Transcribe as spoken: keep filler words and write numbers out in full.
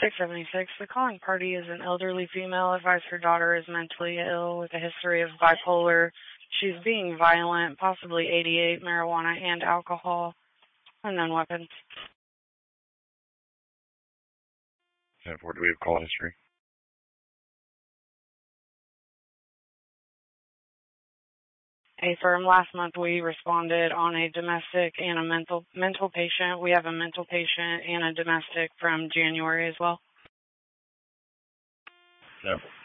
six seventy-six. The calling party is an elderly female. Advised her daughter is mentally ill with a history of bipolar. She's being violent, possibly eighty-eight, marijuana, and alcohol. Unknown weapons. ten four, do we have call history? A firm. Last month we responded on a domestic and a mental mental patient. We have a mental patient and a domestic from January as well. No.